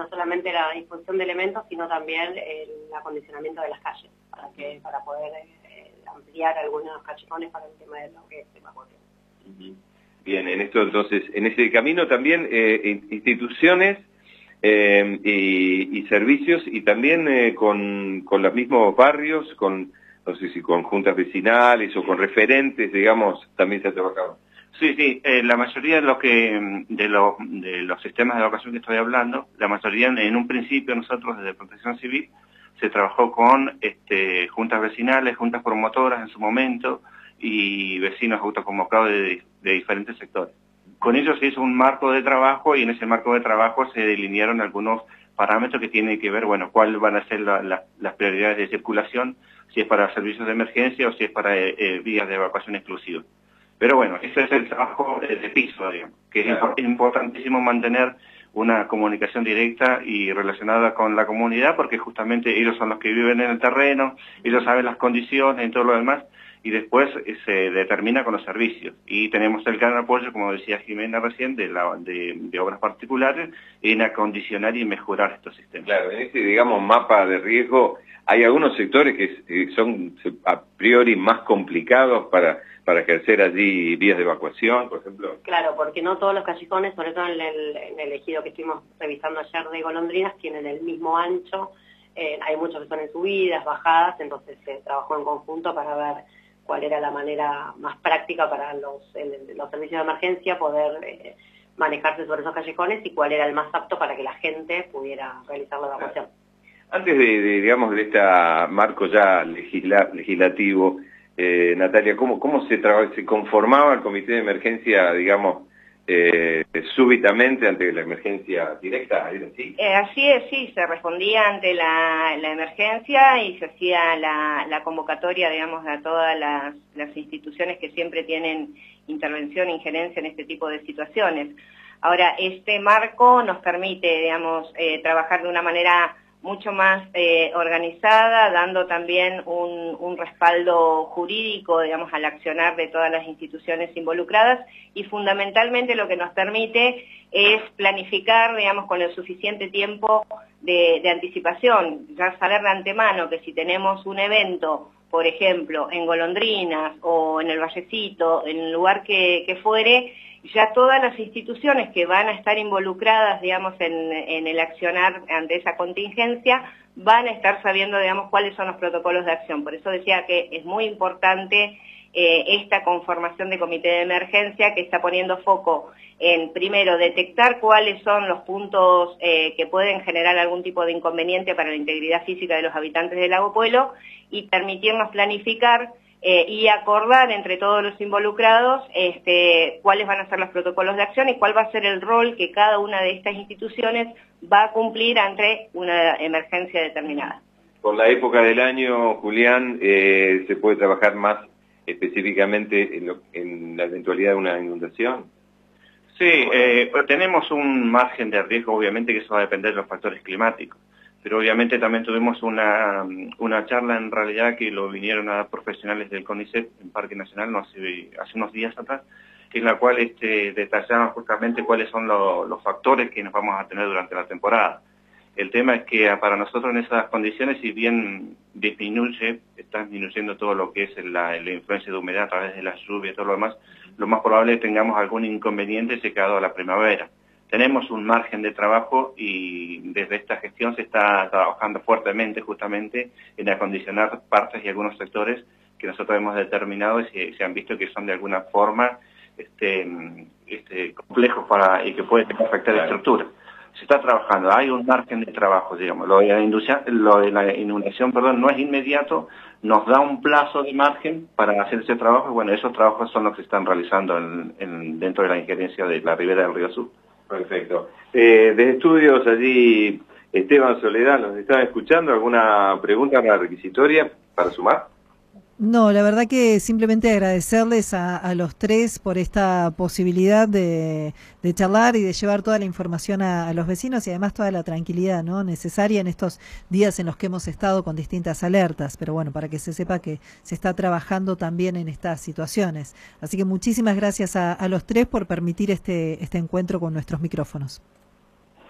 no solamente la disposición de elementos, sino también el acondicionamiento de las calles, para poder ampliar algunos callejones para el tema de lo que es evacuación. Bien, en esto entonces, en ese camino también instituciones y servicios, y también con los mismos barrios, no sé si con juntas vecinales o con referentes, digamos, también se ha trabajado. Sí, la mayoría de los sistemas de evacuación que estoy hablando, la mayoría en un principio nosotros desde Protección Civil se trabajó con juntas vecinales, juntas promotoras en su momento y vecinos autoconvocados de diferentes sectores. Con ellos se hizo un marco de trabajo y en ese marco de trabajo se delinearon algunos parámetros que tienen que ver, bueno, cuáles van a ser las prioridades de circulación, si es para servicios de emergencia o si es para vías de evacuación exclusivas. Pero bueno, ese es el trabajo de piso, digamos, que claro, es importantísimo mantener una comunicación directa y relacionada con la comunidad, porque justamente ellos son los que viven en el terreno, ellos saben las condiciones y todo lo demás, y después se determina con los servicios. Y tenemos el gran apoyo, como decía Jimena recién, de obras particulares en acondicionar y mejorar estos sistemas. Claro, en ese, digamos, mapa de riesgo, hay algunos sectores que son a priori más complicados para ejercer allí vías de evacuación, por ejemplo. Claro, porque no todos los callejones, sobre todo en el ejido que estuvimos revisando ayer de Golondrinas, tienen el mismo ancho. Hay muchos que son en subidas, bajadas, entonces se trabajó en conjunto para ver cuál era la manera más práctica para los servicios de emergencia poder manejarse sobre esos callejones y cuál era el más apto para que la gente pudiera realizar la evacuación. Antes digamos, de este marco ya legislativo, Natalia, ¿cómo se conformaba el comité de emergencia, digamos, súbitamente ante la emergencia directa? ¿Sí? Así es, sí, se respondía ante la emergencia y se hacía la convocatoria, digamos, a todas las instituciones que siempre tienen intervención e injerencia en este tipo de situaciones. Ahora, este marco nos permite, digamos, trabajar de una manera mucho más organizada, dando también un respaldo jurídico, digamos, al accionar de todas las instituciones involucradas, y fundamentalmente lo que nos permite es planificar, digamos, con el suficiente tiempo de anticipación, ya saber de antemano que si tenemos un evento, por ejemplo, en Golondrinas o en el Vallecito, en el lugar que fuere, ya todas las instituciones que van a estar involucradas, digamos, en el accionar ante esa contingencia, van a estar sabiendo, digamos, cuáles son los protocolos de acción. Por eso decía que es muy importante esta conformación de comité de emergencia que está poniendo foco en, primero, detectar cuáles son los puntos que pueden generar algún tipo de inconveniente para la integridad física de los habitantes del Lago Puelo y permitirnos planificar y acordar entre todos los involucrados cuáles van a ser los protocolos de acción y cuál va a ser el rol que cada una de estas instituciones va a cumplir ante una emergencia determinada. Por la época del año, Julián, ¿se puede trabajar más específicamente en la eventualidad de una inundación? Sí, tenemos un margen de riesgo, obviamente, que eso va a depender de los factores climáticos. Pero obviamente también tuvimos una charla en realidad que lo vinieron a dar profesionales del CONICET en Parque Nacional hace unos días atrás, en la cual detallaban justamente cuáles son los factores que nos vamos a tener durante la temporada. El tema es que para nosotros en esas condiciones, si bien está disminuyendo todo lo que es la influencia de humedad a través de las lluvias y todo lo demás, lo más probable es que tengamos algún inconveniente llegado a la primavera. Tenemos un margen de trabajo y desde esta gestión se está trabajando fuertemente justamente en acondicionar partes y algunos sectores que nosotros hemos determinado y se han visto que son de alguna forma complejos y que pueden afectar la estructura. Se está trabajando, hay un margen de trabajo, digamos. Lo de la inundación, no es inmediato, nos da un plazo de margen para hacer ese trabajo y bueno, esos trabajos son los que se están realizando dentro de la injerencia de la ribera del Río Sur. Perfecto. De estudios allí, Esteban Soledad, ¿nos están escuchando? ¿Alguna pregunta requisitoria para sumar? No, la verdad que simplemente agradecerles a los tres por esta posibilidad de charlar y de llevar toda la información a los vecinos y además toda la tranquilidad, ¿no?, necesaria en estos días en los que hemos estado con distintas alertas, pero bueno, para que se sepa que se está trabajando también en estas situaciones. Así que muchísimas gracias a los tres por permitir este encuentro con nuestros micrófonos.